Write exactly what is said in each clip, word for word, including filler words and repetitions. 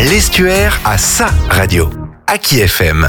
L'Estuaire a sa radio. Aki F M.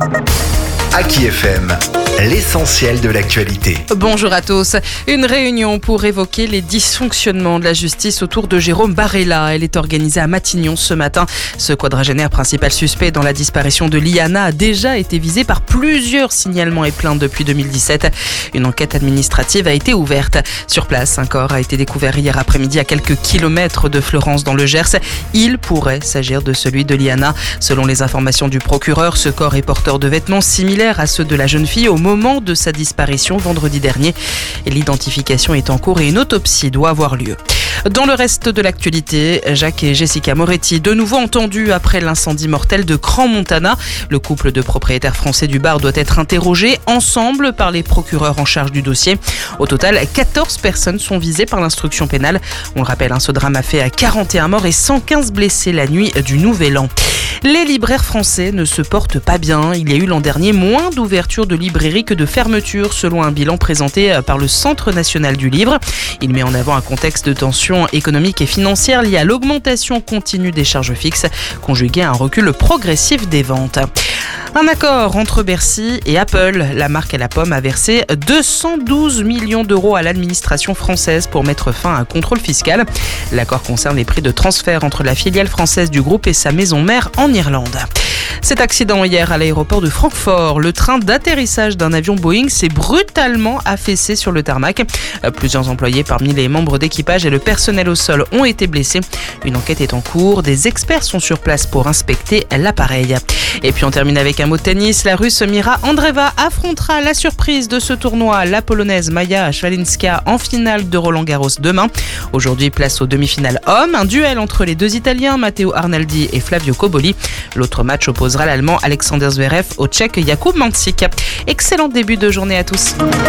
Aki F M, l'essentiel de l'actualité. Bonjour à tous. Une réunion pour évoquer les dysfonctionnements de la justice autour de Jérôme Barella. Elle est organisée à Matignon ce matin. Ce quadragénaire principal suspect dans la disparition de Liana a déjà été visé par plusieurs signalements et plaintes depuis deux mille dix-sept. Une enquête administrative a été ouverte. Sur place, un corps a été découvert hier après-midi à quelques kilomètres de Fleurance dans le Gers. Il pourrait s'agir de celui de Liana. Selon les informations du procureur, ce corps est porteur de vêtements similaires à ceux de la jeune fille au moment de sa disparition vendredi dernier. L'identification est en cours et une autopsie doit avoir lieu. Dans le reste de l'actualité, Jacques et Jessica Moretti, de nouveau entendus après l'incendie mortel de Crans-Montana. Le couple de propriétaires français du bar doit être interrogé ensemble par les procureurs en charge du dossier. Au total, quatorze personnes sont visées par l'instruction pénale. On le rappelle, hein, ce drame a fait quarante et un morts et cent quinze blessés la nuit du Nouvel An. Les libraires français ne se portent pas bien. Il y a eu l'an dernier moins d'ouvertures de librairies que de fermetures, selon un bilan présenté par le Centre national du livre. Il met en avant un contexte de tension économique et financière liée à l'augmentation continue des charges fixes, conjuguée à un recul progressif des ventes. Un accord entre Bercy et Apple. La marque à la pomme a versé deux cent douze millions d'euros à l'administration française pour mettre fin à un contrôle fiscal. L'accord concerne les prix de transfert entre la filiale française du groupe et sa maison mère en Irlande. Cet accident hier à l'aéroport de Francfort, le train d'atterrissage d'un avion Boeing s'est brutalement affaissé sur le tarmac. Plusieurs employés parmi les membres d'équipage et le personnel au sol ont été blessés. Une enquête est en cours, des experts sont sur place pour inspecter l'appareil. Et puis on termine avec un mot de tennis. La Russe Mira Andreeva affrontera la surprise de ce tournoi, la Polonaise Maja Swiatekowska en finale de Roland-Garros demain. Aujourd'hui, place aux demi-finales hommes. Un duel entre les deux Italiens, Matteo Arnaldi et Flavio Cobolli. L'autre match opposera l'Allemand Alexander Zverev au Tchèque Jakub Mansík. Excellent début de journée à tous.